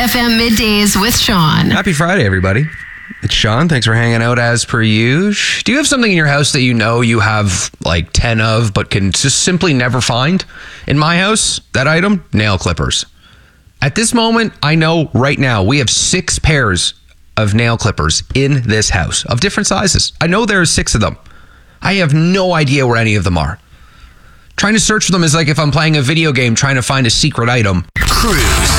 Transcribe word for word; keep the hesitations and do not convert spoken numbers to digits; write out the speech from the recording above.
F M Middays with Sean. Happy Friday, everybody. It's Sean. Thanks for hanging out as per usual. Do you have something in your house that you know you have like ten of, but can just simply never find? In my house, that item, nail clippers. At this moment, I know right now we have six pairs of nail clippers in this house of different sizes. I know there are six of them. I have no idea where any of them are. Trying to search for them is like if I'm playing a video game trying to find a secret item. Cruise